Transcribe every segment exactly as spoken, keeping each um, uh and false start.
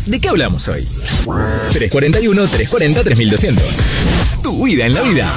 ¿de qué hablamos hoy? tres cuarenta y uno, tres cuarenta, tres mil doscientos. Tu vida en la vida.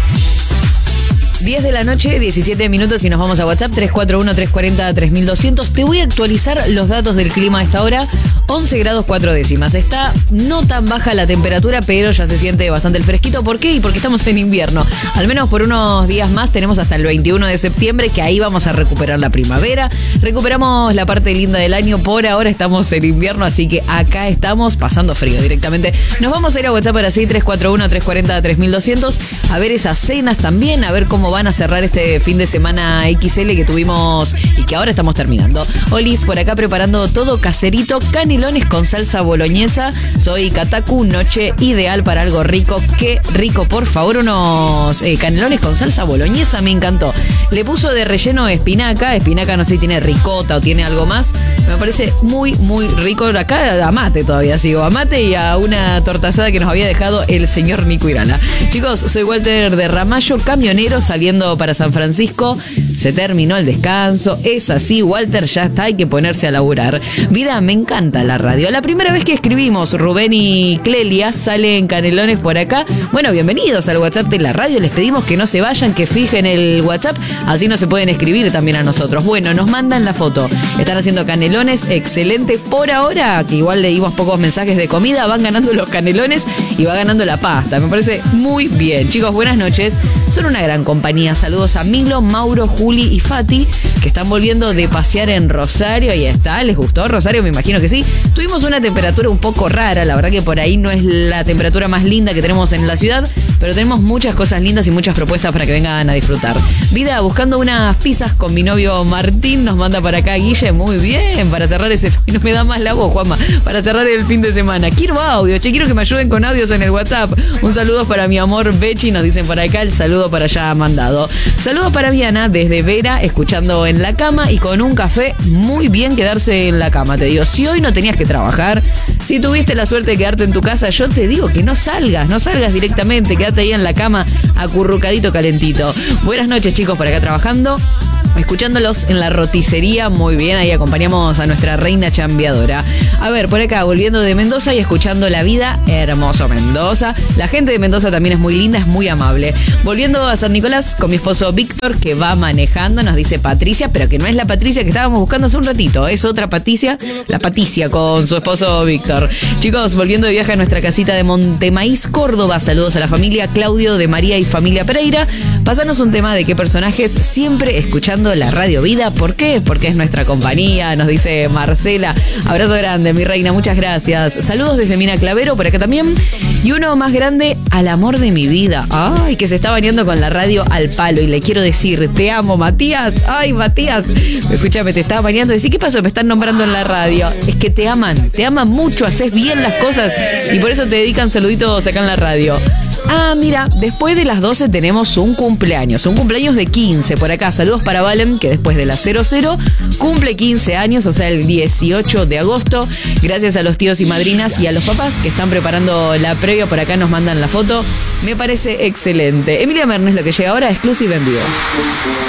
diez de la noche, diecisiete minutos y nos vamos a WhatsApp tres cuatro uno, tres cuarenta, tres mil doscientos. Te voy a actualizar los datos del clima a esta hora. once grados cuatro décimas. Está no tan baja la temperatura, pero ya se siente bastante el fresquito. ¿Por qué? Y porque estamos en invierno. Al menos por unos días más tenemos hasta el veintiuno de septiembre, que ahí vamos a recuperar la primavera. Recuperamos la parte linda del año. Por ahora estamos en invierno, así que acá estamos pasando frío directamente. Nos vamos a ir a WhatsApp ahora sí, tres cuatro uno, tres cuarenta, tres mil doscientos. A ver esas cenas también, a ver cómo van a cerrar este fin de semana equis ele que tuvimos y que ahora estamos terminando. Olis, por acá preparando todo caserito, canelones con salsa boloñesa. Soy Kataku, noche ideal para algo rico. Qué rico, por favor, unos eh, canelones con salsa boloñesa, me encantó. Le puso de relleno espinaca, espinaca no sé si tiene ricota o tiene algo más. Me parece muy, muy rico. Acá a mate todavía sigo, a mate y a una tortazada que nos había dejado el señor Nico Irala. Chicos, soy Walter de Ramallo, camionero saliendo para San Francisco. Se terminó el descanso. Es así, Walter, ya está, hay que ponerse a laburar. Vida, me encanta la radio. La primera vez que escribimos, Rubén y Clelia salen canelones por acá. Bueno, bienvenidos al WhatsApp de la radio. Les pedimos que no se vayan, que fijen el WhatsApp, así no se pueden escribir también a nosotros. Bueno, nos mandan la foto. Están haciendo canelones, excelente. Por ahora, que igual le dimos pocos mensajes de comida, van ganando los canelones y va ganando la pasta. Me parece muy bien. Chicos, buenas noches. Son una gran compañía. Saludos a Milo, Mauro, Juli y Fati, que están volviendo de pasear en Rosario. Ahí está, ¿les gustó Rosario? Me imagino que sí. Tuvimos una temperatura un poco rara, la verdad que por ahí no es la temperatura más linda que tenemos en la ciudad, pero tenemos muchas cosas lindas y muchas propuestas para que vengan a disfrutar. Vida, buscando unas pizzas con mi novio Martín, nos manda para acá Guille. Muy bien, para cerrar ese... No me da más la voz, Juanma. Para cerrar el fin de semana. Quiero audio, che, quiero que me ayuden con audios en el WhatsApp. Un saludo para mi amor Bechi, nos dicen para acá, el saludo para allá mandado. Saludo para Viana desde Vera, escuchando en la cama y con un café. Muy bien quedarse en la cama, te digo. Si hoy no tenías que trabajar, si tuviste la suerte de quedarte en tu casa, yo te digo que no salgas, no salgas directamente, quédate ahí en la cama acurrucadito calentito. Buenas noches, chicos, por acá trabajando, escuchándolos en la roticería. Muy bien, ahí acompañamos a nuestra reina chambeadora. A ver, por acá, volviendo de Mendoza y escuchando La Vida, hermoso Mendoza. La gente de Mendoza también es muy linda, es muy amable. Volviendo a San Nicolás con mi esposo Víctor, que va manejando, nos dice Patricia, pero que no es la Patricia que estábamos buscando hace un ratito, es otra Patricia, la Patricia con su esposo Víctor. Chicos, volviendo de viaje a nuestra casita de Montemaíz, Córdoba, saludos a la familia Claudio, de María y familia Pereira. Pasanos un tema de qué personajes siempre escuchando la Radio Vida. ¿Por qué? Porque es nuestra compañía, nos dice Marcela. Abrazo grande, mi reina, muchas gracias. Saludos desde Mina Clavero, por acá también. Y uno más grande, al amor de mi vida. Ay, que se está bañando con la radio al palo. Y le quiero decir, te amo, Matías. Ay, Matías. Escúchame, te estaba bañando y decís, ¿qué pasó? Me están nombrando en la radio. Es que te aman, te aman mucho, haces bien las cosas y por eso te dedican saluditos acá en la radio. Ah, mira, después de las doce tenemos un cumpleaños, un cumpleaños de quince por acá. Saludos para Valen, que después de las cero cero cumple quince años, o sea, el dieciocho de agosto. Gracias a los tíos y madrinas y a los papás que están preparando la previa. Por acá nos mandan la foto. Me parece excelente. Emilia Mernes, lo que llega ahora, exclusiva en vivo.